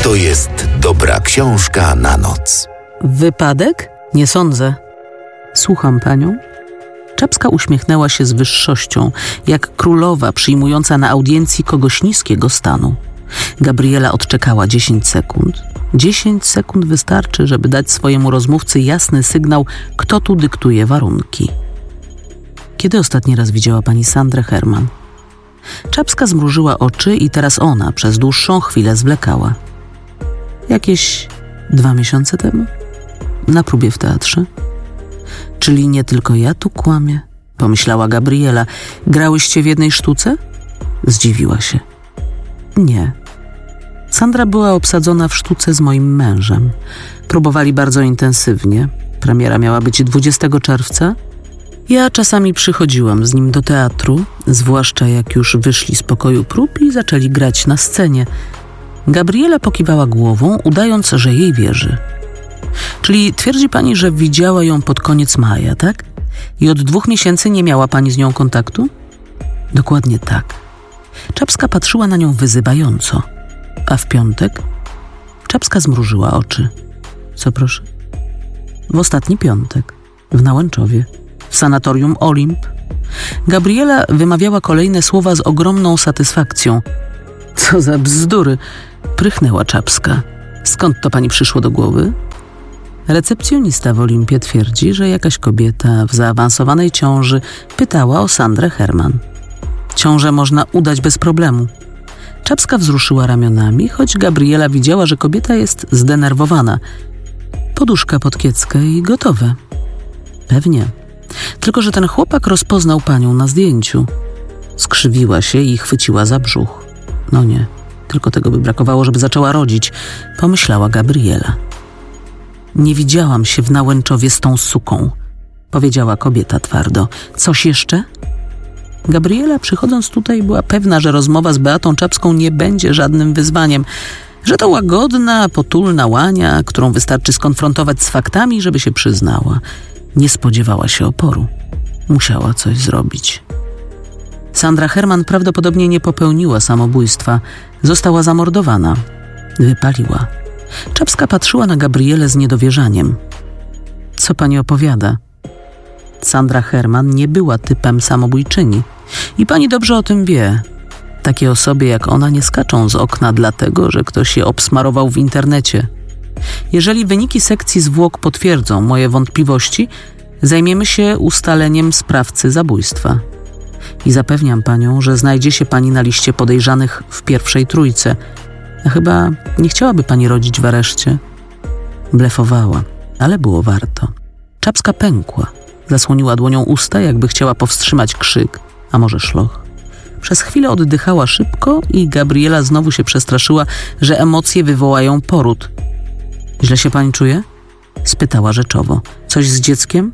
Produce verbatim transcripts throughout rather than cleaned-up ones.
to jest dobra książka na noc. Wypadek? Nie sądzę. Słucham panią. Czapska uśmiechnęła się z wyższością, jak królowa przyjmująca na audiencji kogoś niskiego stanu. Gabriela odczekała dziesięć sekund. Dziesięć sekund wystarczy, żeby dać swojemu rozmówcy jasny sygnał, kto tu dyktuje warunki. Kiedy ostatni raz widziała pani Sandrę Herman? Czapska zmrużyła oczy i teraz ona przez dłuższą chwilę zwlekała. Jakieś dwa miesiące temu? Na próbie w teatrze? Czyli nie tylko ja tu kłamię? Pomyślała Gabriela. Grałyście w jednej sztuce? Zdziwiła się. Nie. Sandra była obsadzona w sztuce z moim mężem. Próbowali bardzo intensywnie. Premiera miała być dwudziestego czerwca. Ja czasami przychodziłam z nim do teatru, zwłaszcza jak już wyszli z pokoju prób i zaczęli grać na scenie. Gabriela pokiwała głową, udając, że jej wierzy. Czyli twierdzi pani, że widziała ją pod koniec maja, tak? I od dwóch miesięcy nie miała pani z nią kontaktu? Dokładnie tak. Czapska patrzyła na nią wyzywająco. A w piątek? Czapska zmrużyła oczy. Co proszę? W ostatni piątek. W Nałęczowie. W sanatorium Olimp. Gabriela wymawiała kolejne słowa z ogromną satysfakcją. Co za bzdury! Prychnęła Czapska. Skąd to pani przyszło do głowy? Recepcjonista w Olimpie twierdzi, że jakaś kobieta w zaawansowanej ciąży pytała o Sandrę Herman. Ciążę można udać bez problemu. Czapska wzruszyła ramionami, choć Gabriela widziała, że kobieta jest zdenerwowana. Poduszka pod kieckę i gotowe. Pewnie. Tylko że ten chłopak rozpoznał panią na zdjęciu. Skrzywiła się i chwyciła za brzuch. No nie, tylko tego by brakowało, żeby zaczęła rodzić, pomyślała Gabriela. Nie widziałam się w Nałęczowie z tą suką, powiedziała kobieta twardo. Coś jeszcze? Gabriela, przychodząc tutaj, była pewna, że rozmowa z Beatą Czapską nie będzie żadnym wyzwaniem, że to łagodna, potulna łania, którą wystarczy skonfrontować z faktami, żeby się przyznała. Nie spodziewała się oporu. Musiała coś zrobić. Sandra Herman prawdopodobnie nie popełniła samobójstwa. Została zamordowana. Wypaliła. Czapska patrzyła na Gabrielę z niedowierzaniem. Co pani opowiada? Sandra Herman nie była typem samobójczyni. I pani dobrze o tym wie. Takie osoby jak ona nie skaczą z okna dlatego, że ktoś je obsmarował w internecie. Jeżeli wyniki sekcji zwłok potwierdzą moje wątpliwości, zajmiemy się ustaleniem sprawcy zabójstwa. I zapewniam panią, że znajdzie się pani na liście podejrzanych w pierwszej trójce. A chyba nie chciałaby pani rodzić w areszcie? Blefowała, ale było warto. Czapska pękła. Zasłoniła dłonią usta, jakby chciała powstrzymać krzyk, a może szloch. Przez chwilę oddychała szybko i Gabriela znowu się przestraszyła, że emocje wywołają poród. Źle się pani czuje? Spytała rzeczowo. Coś z dzieckiem?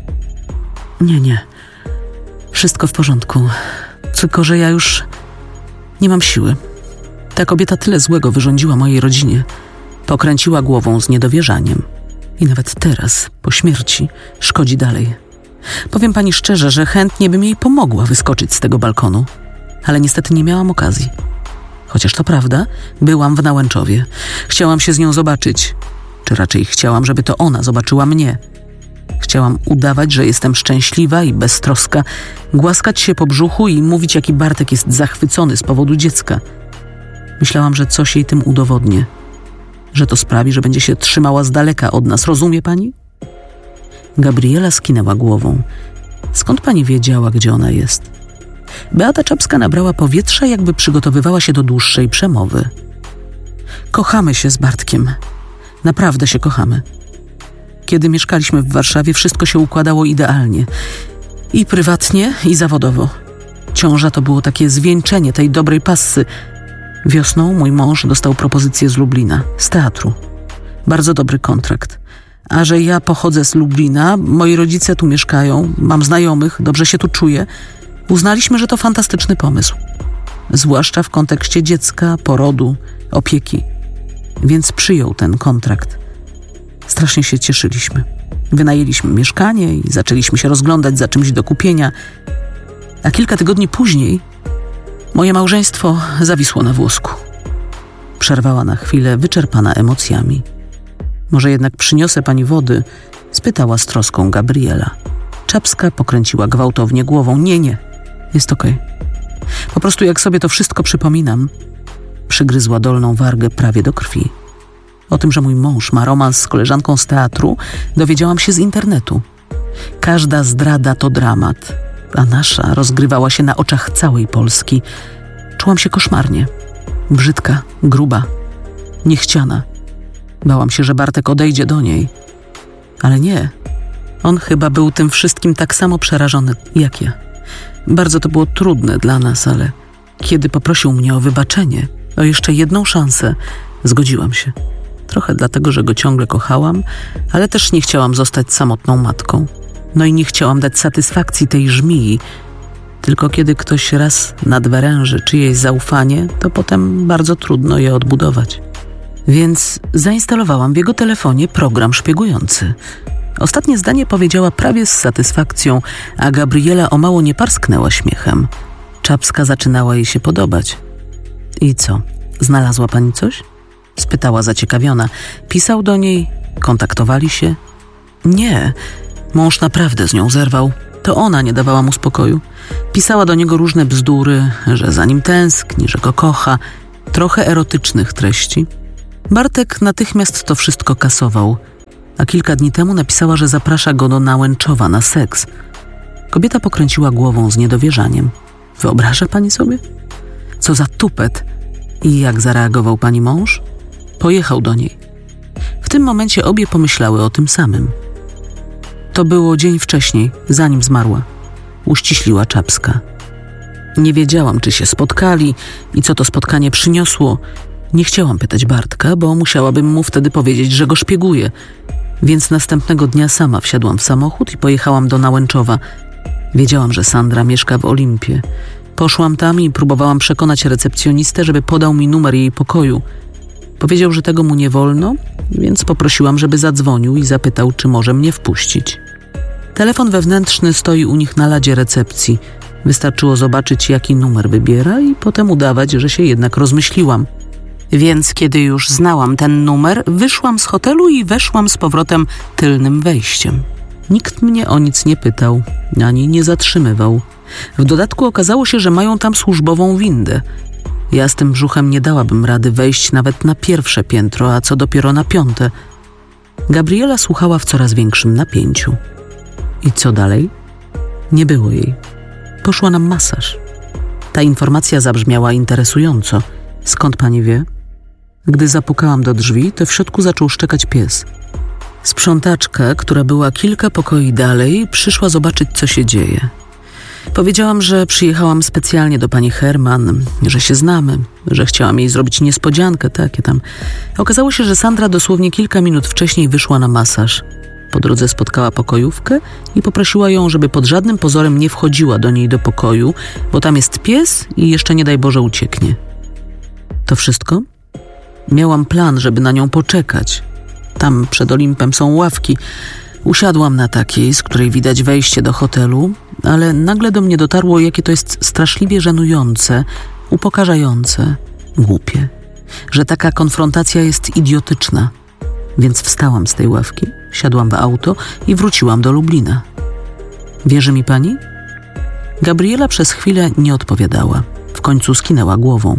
Nie, nie. Wszystko w porządku. Tylko że ja już nie mam siły. Ta kobieta tyle złego wyrządziła mojej rodzinie. Pokręciła głową z niedowierzaniem. I nawet teraz, po śmierci, szkodzi dalej. Powiem pani szczerze, że chętnie bym jej pomogła wyskoczyć z tego balkonu. Ale niestety nie miałam okazji. Chociaż to prawda, byłam w Nałęczowie. Chciałam się z nią zobaczyć. Czy raczej chciałam, żeby to ona zobaczyła mnie. Chciałam udawać, że jestem szczęśliwa i beztroska, głaskać się po brzuchu i mówić, jaki Bartek jest zachwycony z powodu dziecka. Myślałam, że coś jej tym udowodnię. Że to sprawi, że będzie się trzymała z daleka od nas. Rozumie pani? Gabriela skinęła głową. Skąd pani wiedziała, gdzie ona jest? Beata Czapska nabrała powietrza, jakby przygotowywała się do dłuższej przemowy. Kochamy się z Bartkiem. Naprawdę się kochamy. Kiedy mieszkaliśmy w Warszawie, wszystko się układało idealnie. I prywatnie, i zawodowo. Ciąża to było takie zwieńczenie tej dobrej passy. Wiosną mój mąż dostał propozycję z Lublina, z teatru. Bardzo dobry kontrakt. A że ja pochodzę z Lublina, moi rodzice tu mieszkają, mam znajomych, dobrze się tu czuję, uznaliśmy, że to fantastyczny pomysł. Zwłaszcza w kontekście dziecka, porodu, opieki. Więc przyjął ten kontrakt. Strasznie się cieszyliśmy. Wynajęliśmy mieszkanie i zaczęliśmy się rozglądać za czymś do kupienia. A kilka tygodni później moje małżeństwo zawisło na włosku. Przerwała na chwilę, wyczerpana emocjami. Może jednak przyniosę pani wody? Spytała z troską Gabriela. Czapska pokręciła gwałtownie głową. Nie, nie, jest okej. Po prostu jak sobie to wszystko przypominam. Przygryzła dolną wargę prawie do krwi. O tym, że mój mąż ma romans z koleżanką z teatru, dowiedziałam się z internetu. Każda zdrada to dramat, a nasza rozgrywała się na oczach całej Polski. Czułam się koszmarnie. Brzydka, gruba, niechciana. Bałam się, że Bartek odejdzie do niej. Ale nie. On chyba był tym wszystkim tak samo przerażony jak ja. Bardzo to było trudne dla nas, ale kiedy poprosił mnie o wybaczenie, o jeszcze jedną szansę, zgodziłam się. Trochę dlatego, że go ciągle kochałam, ale też nie chciałam zostać samotną matką. No i nie chciałam dać satysfakcji tej żmii. Tylko kiedy ktoś raz nadwyręży czyjeś zaufanie, to potem bardzo trudno je odbudować. Więc zainstalowałam w jego telefonie program szpiegujący. Ostatnie zdanie powiedziała prawie z satysfakcją, a Gabriela o mało nie parsknęła śmiechem. Czapska zaczynała jej się podobać. I co, znalazła pani coś? Spytała zaciekawiona. Pisał do niej? Kontaktowali się? Nie, mąż naprawdę z nią zerwał. To ona nie dawała mu spokoju. Pisała do niego różne bzdury, że za nim tęskni, że go kocha. Trochę erotycznych treści. Bartek natychmiast to wszystko kasował, a kilka dni temu napisała, że zaprasza go do Nałęczowa na seks. Kobieta pokręciła głową z niedowierzaniem. Wyobraża pani sobie? Co za tupet! I jak zareagował pani mąż? Pojechał do niej. W tym momencie obie pomyślały o tym samym. To było dzień wcześniej, zanim zmarła. Uściśliła Czapska. Nie wiedziałam, czy się spotkali i co to spotkanie przyniosło. Nie chciałam pytać Bartka, bo musiałabym mu wtedy powiedzieć, że go szpieguje. Więc następnego dnia sama wsiadłam w samochód i pojechałam do Nałęczowa. Wiedziałam, że Sandra mieszka w Olimpie. Poszłam tam i próbowałam przekonać recepcjonistę, żeby podał mi numer jej pokoju. Powiedział, że tego mu nie wolno, więc poprosiłam, żeby zadzwonił i zapytał, czy może mnie wpuścić. Telefon wewnętrzny stoi u nich na ladzie recepcji. Wystarczyło zobaczyć, jaki numer wybiera i potem udawać, że się jednak rozmyśliłam. Więc kiedy już znałam ten numer, wyszłam z hotelu i weszłam z powrotem tylnym wejściem. Nikt mnie o nic nie pytał, ani nie zatrzymywał. W dodatku okazało się, że mają tam służbową windę. Ja z tym brzuchem nie dałabym rady wejść nawet na pierwsze piętro, a co dopiero na piąte. Gabriela słuchała w coraz większym napięciu. I co dalej? Nie było jej. Poszła na masaż. Ta informacja zabrzmiała interesująco. Skąd pani wie? Gdy zapukałam do drzwi, to w środku zaczął szczekać pies. Sprzątaczka, która była kilka pokoi dalej, przyszła zobaczyć, co się dzieje. Powiedziałam, że przyjechałam specjalnie do pani Herman, że się znamy, że chciałam jej zrobić niespodziankę, takie tam. Okazało się, że Sandra dosłownie kilka minut wcześniej wyszła na masaż. Po drodze spotkała pokojówkę i poprosiła ją, żeby pod żadnym pozorem nie wchodziła do niej do pokoju, bo tam jest pies i jeszcze nie daj Boże ucieknie. To wszystko? Miałam plan, żeby na nią poczekać. Tam przed Olimpem są ławki. Usiadłam na takiej, z której widać wejście do hotelu, ale nagle do mnie dotarło, jakie to jest straszliwie żenujące, upokarzające, głupie, że taka konfrontacja jest idiotyczna. Więc wstałam z tej ławki, siadłam w auto i wróciłam do Lublina. Wierzy mi pani? Gabriela przez chwilę nie odpowiadała. W końcu skinęła głową.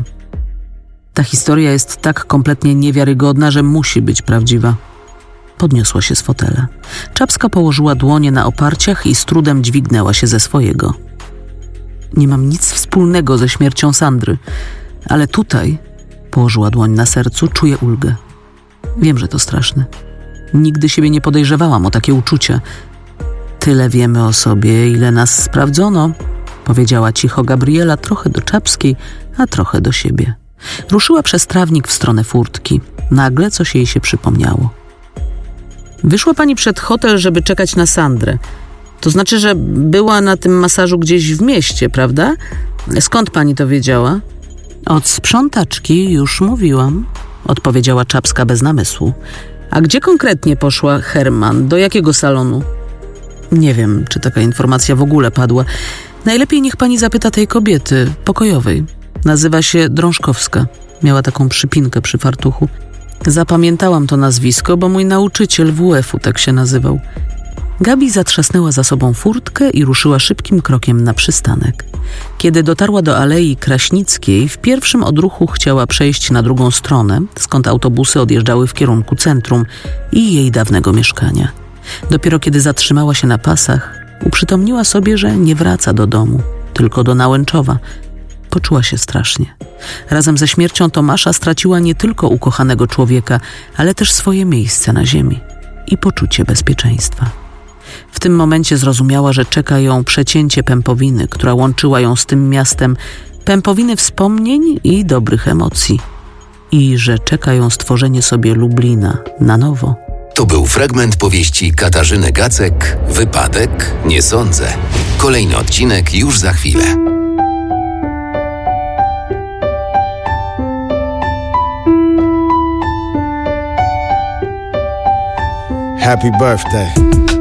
Ta historia jest tak kompletnie niewiarygodna, że musi być prawdziwa. Podniosła się z fotela. Czapska położyła dłonie na oparciach i z trudem dźwignęła się ze swojego. Nie mam nic wspólnego ze śmiercią Sandry, ale tutaj, położyła dłoń na sercu, czuję ulgę. Wiem, że to straszne. Nigdy siebie nie podejrzewałam o takie uczucia. Tyle wiemy o sobie, ile nas sprawdzono, powiedziała cicho Gabriela, trochę do Czapskiej, a trochę do siebie. Ruszyła przez trawnik w stronę furtki. Nagle coś jej się przypomniało. Wyszła pani przed hotel, żeby czekać na Sandrę. To znaczy, że była na tym masażu gdzieś w mieście, prawda? Skąd pani to wiedziała? Od sprzątaczki już mówiłam, odpowiedziała Czapska bez namysłu. A gdzie konkretnie poszła Herman? Do jakiego salonu? Nie wiem, czy taka informacja w ogóle padła. Najlepiej niech pani zapyta tej kobiety, pokojowej. Nazywa się Drążkowska. Miała taką przypinkę przy fartuchu. Zapamiętałam to nazwisko, bo mój nauczyciel W F-u tak się nazywał. Gabi zatrzasnęła za sobą furtkę i ruszyła szybkim krokiem na przystanek. Kiedy dotarła do Alei Kraśnickiej, w pierwszym odruchu chciała przejść na drugą stronę, skąd autobusy odjeżdżały w kierunku centrum i jej dawnego mieszkania. Dopiero kiedy zatrzymała się na pasach, uprzytomniła sobie, że nie wraca do domu, tylko do Nałęczowa. Poczuła się strasznie. Razem ze śmiercią Tomasza straciła nie tylko ukochanego człowieka, ale też swoje miejsce na ziemi i poczucie bezpieczeństwa. W tym momencie zrozumiała, że czeka ją przecięcie pępowiny, która łączyła ją z tym miastem, pępowiny wspomnień i dobrych emocji. I że czeka ją stworzenie sobie Lublina na nowo. To był fragment powieści Katarzyny Gacek Wypadek? Nie sądzę. Kolejny odcinek już za chwilę. Happy birthday.